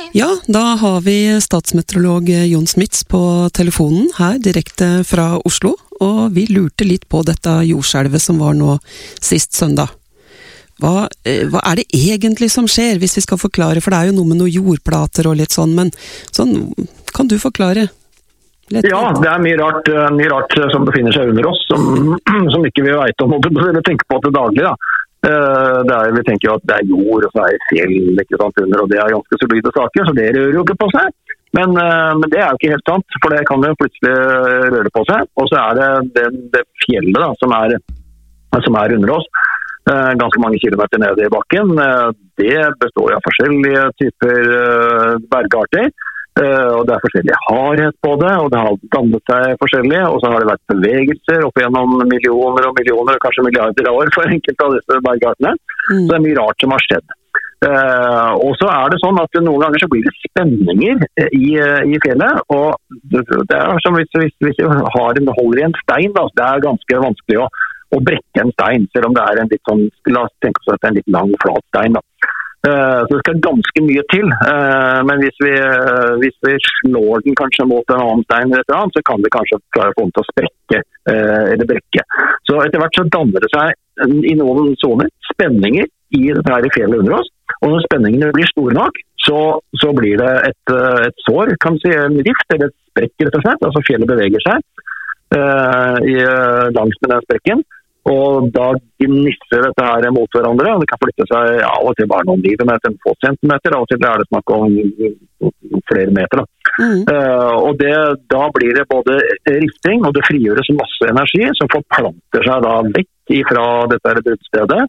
Ja, da har vi statsmeteorolog Jon Smits på telefonen her direkte fra Oslo, og vi lurte litt på dette jordskjelvet som var nå sist søndag. Hva det egentlig som skjer, hvis vi skal forklare, for det jo noe med noen jordplater og litt sånn, men sånn, kan du forklare? Ja, det mye rart som befinner seg under oss, som ikke vi vet om, eller tenker på til daglig da. Vi tenker jo at det jord, og så fjell ikke sant, under, og det ganske solide saker, så det rører jo ikke på seg. Men det jo ikke helt sant, for det kan jo plutselig røre på seg. Og så det fjellet da, som under oss, ganske mange kilometer nede i bakken. Det består av forskjellige typer bergarter. Og det forskjellig hardhet på det, og det har dannet seg forskjellig, og så har det vært bevegelser opp gjennom millioner og millioner, og kanskje milliarder av år for enkelte av disse bergartene. Så det mye rart som har skjedd. Og så det sånn at noen ganger så blir det spenninger i fjellet, og det som hvis du holder i en stein, da, det ganske vanskelig å brekke en stein, selv om det en litt sånn, la oss tenke oss at det en litt lang, flat stein da. Så det skal ganske mye til, men hvis vi slår den kanskje mot en annen stein eller et eller annet, så kan det kanskje klare å få den til å sprekke eller brekke. Så etter hvert så danner det seg i noen zoner spenninger i dette her i fjellet under oss, og når spenningene blir store nok, så blir det et sår, kan du si, en rift eller et sprekk rett og slett, altså fjellet beveger seg langs med den sprekken, og da gnisser dette her mot hverandre, og det kan flytte seg av og til bare noen millimeter, få centimeter, av og til det snakk om flere meter. Og da blir det både rifting, og det frigjøres masse energi som forplanter seg da vekk fra dette bruddstedet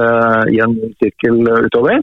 i en sirkel utover.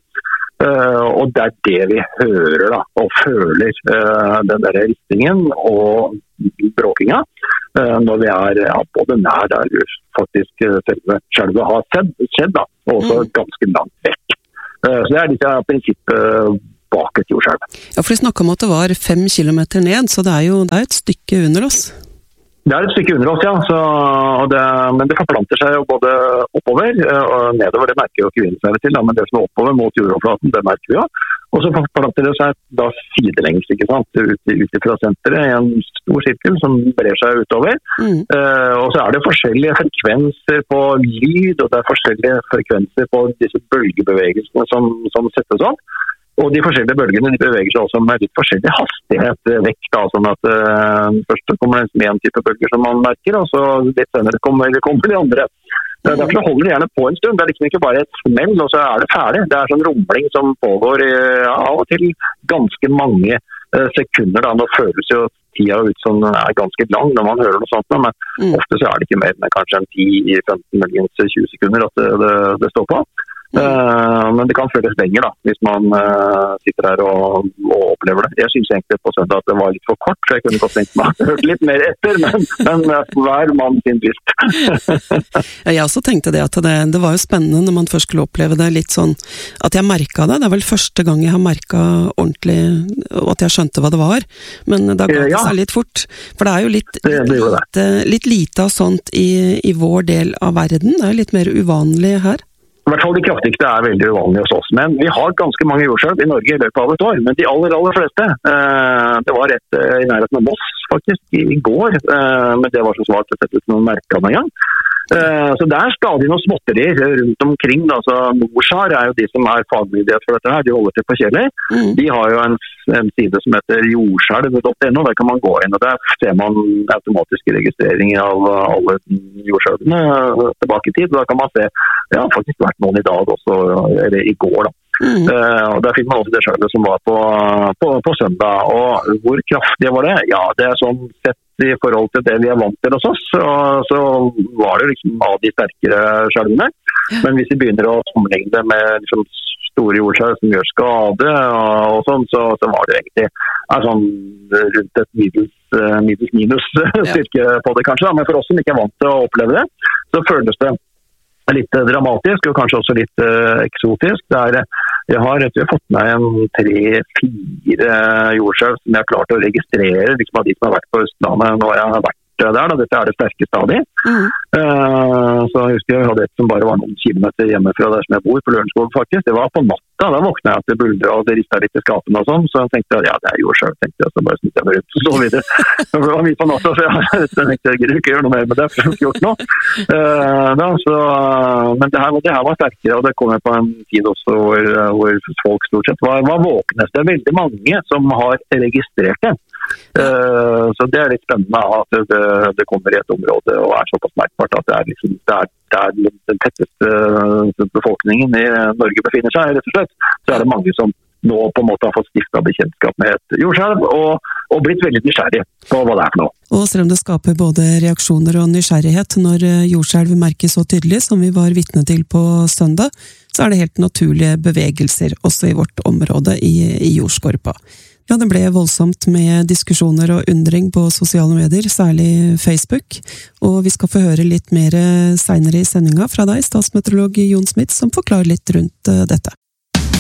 Og det det vi hører da, og føler den der riftingen og bråkinga når vi både nær der faktisk selve skjelvet har skjedd da, og også ganske langt vekk. Så det disse prinsippet bak et jordskjelv. Ja, for de snakket om at det var 5 kilometer ned, så det jo et stykke under oss. Det et stykke under oss, ja. Men det forplanter seg jo både oppover og nedover. Det merker jo ikke vi seg til, men det som oppover mot jordoverflaten, det merker vi jo. Og så forplanter det seg da sidelengs, ikke sant, ut fra senteret i en stor sirkel som brer seg utover. Og så det forskjellige frekvenser på lyd, og det forskjellige frekvenser på disse bølgebevegelsene som settes opp. Og de forskjellige bølgene de beveger seg også med litt forskjellig hastighet vekk, da, sånn at først kommer det en type bølger som man merker, og så litt senere kommer de andre. Derfor holder det gjerne på en stund. Det liksom ikke bare et smell, og så det ferdig. Det sånn rumling som pågår av og til ganske mange sekunder. Da. Nå føles jo tida ut som den ganske lang når man hører noe sånt, men ofte så det ikke mer enn kanskje 10-15 muligens 20 sekunder at det står på. Men det kan føles lenger da, hvis man sitter her og opplever det. Jeg synes egentlig på søndag at det var litt for kort, så jeg kunne godt tenkt meg å høre litt mer etter, men hver mann sin lyst. Jeg også tenkte det at det var jo spennende når man først skulle oppleve det litt sånn, at jeg merket det. Det vel første gang jeg har merket ordentlig, og at jeg skjønte hva det var, men da ga det seg litt fort. For det jo litt lite av sånt i vår del av verden. Det jo litt mer uvanlig her. I hvert fall de kraftigste veldig uvanlige hos oss, men vi har ganske mange jordskjelv i Norge i løpet av et år, men de aller fleste, det var rett i nærheten av Moss faktisk i går, men det var så svart å sette ut noen merker med en gang. Så det stadig noen småtterier rundt omkring, da. Så NORSAR jo de som fagmyndighet for dette her, de holder til på Kjeller. De har jo en side som heter jordskjelv.no, der kan man gå inn, og der ser man automatiske registreringer av alle jordskjelvene tilbake i tid, og da kan man se, det har faktisk vært noen i dag også, eller i går da. Og der finner man også det skjelvet som var på søndag, og hvor kraftig var det? Ja, det sånn sett i forhold til det vi vant til hos oss, så var det liksom av de sterkere skjelvene. Men hvis vi begynner å sammenligne det med liksom store jordskjelv som gjør skade og sånn, så var det egentlig sånn rundt et middels styrke på det kanskje, men for oss som ikke vant til å oppleve det, så føles det litt dramatisk, og kanskje også litt eksotisk. Jeg har fått med en 3-4 jordskjelv som jeg har klart å registrere, liksom av de som har vært på Østlandet når jeg har vært der. Da. Dette det sterkeste av de. Så jeg husker jeg hadde et som bare var noen kilometer hjemme fra der som jeg bor, på Lørenskog faktisk. Det var på natt natta, da våknet jeg til bulder og det ristet litt i skapene og sånn, så jeg tenkte ja, det gjorde selv, tenkte jeg, så bare snitt jeg meg rundt og så videre. Det var mye på natta, så jeg tenkte jeg gidder ikke gjøre noe mer med det, for jeg har ikke gjort noe. Men det her var sterkere, og det kom på en tid også hvor folk stort sett var våkne. Det veldig mange som har registrert det. Så det litt spennende at det kommer i et område og såpass merkbart at det liksom, der den tetteste befolkningen i Norge befinner seg, rett og slett. Så det mange som nå på en måte har fått stiftet bekjentskap med et jordskjelv og blitt veldig nysgjerrig på hva det for noe. Og selv om det skaper både reaksjoner og nysgjerrighet når jordskjelv merkes så tydelig som vi var vitne til på søndag, så det helt naturlige bevegelser også i vårt område i jordskorpa. Ja, det ble voldsomt med diskusjoner og undring på sosiale medier, særlig Facebook, og vi skal få høre litt mer senere i sendinga fra deg, statsmeteorolog Jon Smith, som forklarer litt rundt dette.